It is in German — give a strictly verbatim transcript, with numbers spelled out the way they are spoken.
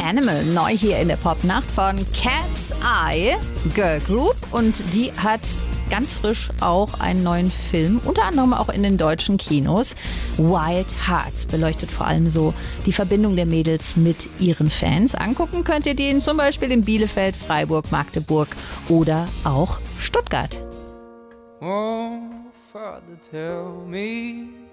Animal, neu hier in der Popnacht von Cat's Eye Girl Group. Und die hat ganz frisch auch einen neuen Film, unter anderem auch in den deutschen Kinos. Wild Hearts beleuchtet vor allem so die Verbindung der Mädels mit ihren Fans. Angucken könnt ihr den zum Beispiel in Bielefeld, Freiburg, Magdeburg oder auch Stuttgart. Oh, Father, tell me